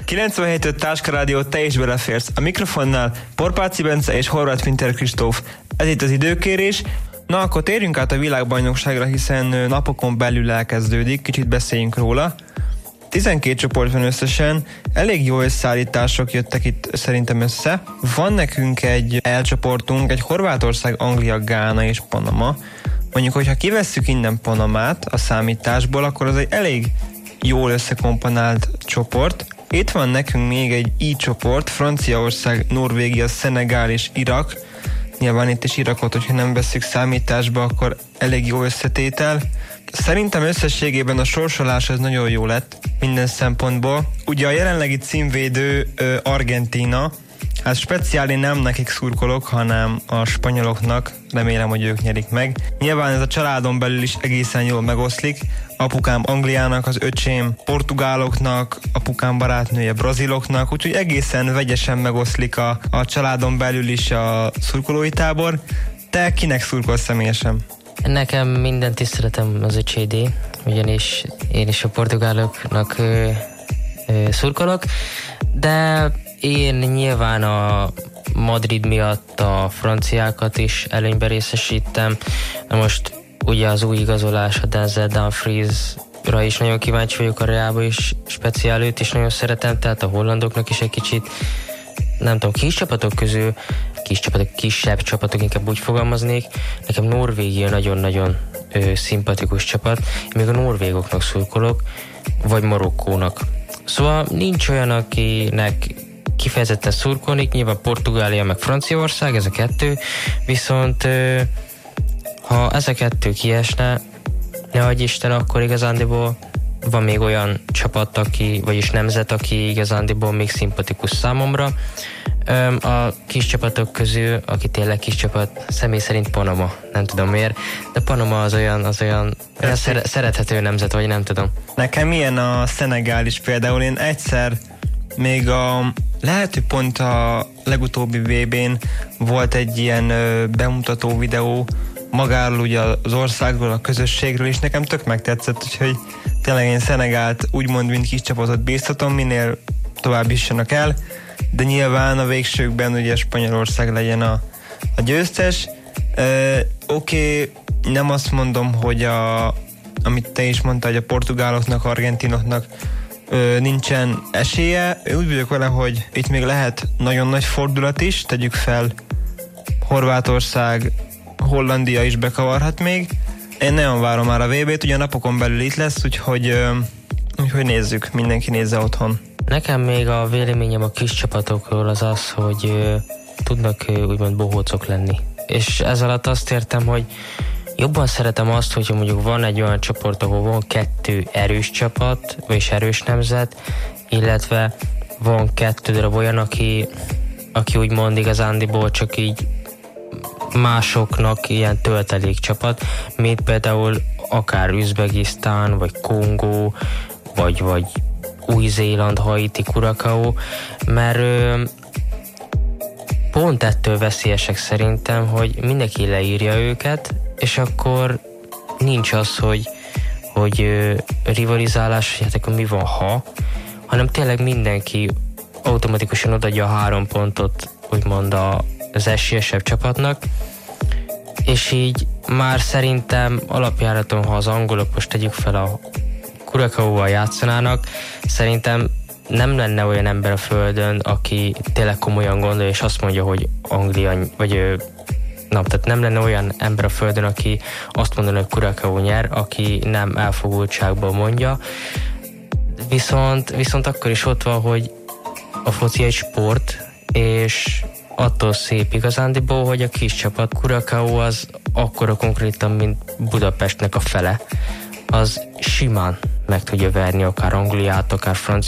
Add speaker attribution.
Speaker 1: 97.5 Táska Rádió, te is beleférsz. A mikrofonnál Porpáci Bence és Horváth Pinter Kristóf. Ez itt az időkérés. Na, akkor térjünk át a világbajnokságra, hiszen napokon belül elkezdődik, kicsit beszéljünk róla. 12 csoport van összesen, elég jó összeállítások jöttek itt szerintem össze. Van nekünk egy elcsoportunk, egy Horvátország, Anglia, Gána és Panama. Mondjuk, hogyha kivesszük innen Panamát a számításból, akkor az egy elég jól összekomponált csoport. Itt van nekünk még egy I csoport, Franciaország, Norvégia, Szenegál és Irak. Nyilván itt is Irakot, hogyha nem vesszük számításba, akkor elég jó összetétel. Szerintem összességében a sorsolás az nagyon jó lett minden szempontból. Ugye a jelenlegi címvédő Argentína, hát speciális nem nekik szurkolok, hanem a spanyoloknak, remélem, hogy ők nyerik meg. Nyilván ez a családon belül is egészen jól megoszlik. Apukám Angliának, az öcsém portugáloknak, apukám barátnője braziloknak, úgyhogy egészen vegyesen megoszlik a családon belül is a szurkolói tábor. Te kinek szurkolsz személyesen?
Speaker 2: Nekem minden tiszteletem az öcsédé, ugyanis én is a portugáloknak szurkolok, de én nyilván a Madrid miatt a franciákat is előnyben részesítem. Na most ugye az új igazolás, a Denzel Dumfriesra is nagyon kíváncsi vagyok, a Realba is speciál, őt is nagyon szeretem, tehát a hollandoknak is egy kicsit, nem tudom, kisebb csapatok, inkább úgy fogalmaznék. Nekem Norvégia nagyon-nagyon szimpatikus csapat, még a norvégoknak szurkolok, vagy Marokkónak. Szóval nincs olyan, akinek kifejezetten szurkolnék, nyilván Portugália meg Franciaország, ez a kettő, viszont ha ez a kettő kiesne, ne adj Isten, akkor igazándiból van még olyan csapat, vagyis nemzet, aki igazándiból még szimpatikus számomra. A kis csapatok közül, aki tényleg kis csapat, személy szerint Panama, nem tudom miért, de Panama az olyan szerethető nemzet, vagy nem tudom.
Speaker 1: Nekem ilyen a Szenegál is például, én egyszer még lehet, hogy pont a legutóbbi VB-n volt egy ilyen bemutató videó magáról, ugye az országról, a közösségről, és nekem tök megtetszett, úgyhogy tényleg én Szenegált úgymond mint kis csapatot bíztatom, minél tovább jussanak el, de nyilván a végsőkben ugye Spanyolország legyen a győztes. Oké, nem azt mondom, hogy amit te is mondtál, hogy a portugáloknak, argentinoknak nincsen esélye. Én úgy vagyok vele, hogy itt még lehet nagyon nagy fordulat is, tegyük fel, Horvátország, Hollandia is bekavarhat még. Én nagyon várom már a VB-t, ugye a napokon belül itt lesz, úgyhogy nézzük, mindenki nézze otthon.
Speaker 2: Nekem még a véleményem a kis csapatokról az, hogy tudnak úgymond bohócok lenni. És ez alatt azt értem, hogy jobban szeretem azt, hogyha mondjuk van egy olyan csoport, ahol van 2 erős csapat, vagyis erős nemzet, illetve van 2 darab olyan, aki úgymond igazándiból csak így másoknak ilyen töltelék csapat, mint például akár Üzbegisztán, vagy Kongó, vagy Új-Zéland, Haiti, Curaçao, mert pont ettől veszélyesek szerintem, hogy mindenki leírja őket, és akkor nincs az, hogy rivalizálás, hogy hát akkor mi van, hanem tényleg mindenki automatikusan odaadja a 3 pontot, úgymond az esélyesebb csapatnak, és így már szerintem alapjáraton, ha az angolok most tegyük fel a Curaçaóval játszanának, szerintem nem lenne olyan ember a földön, aki tényleg komolyan gondolja, és azt mondja, hogy Anglia, tehát nem lenne olyan ember a földön, aki azt mondaná, hogy Curaçao nyer, aki nem elfogultságból mondja. Viszont akkor is ott van, hogy a foci egy sport, és attól szép igazándiból, hogy a kis csapat Curaçao az akkora konkrétan, mint Budapestnek a fele. Az simán meg tudja verni akár Angliát, akár Franciaországot,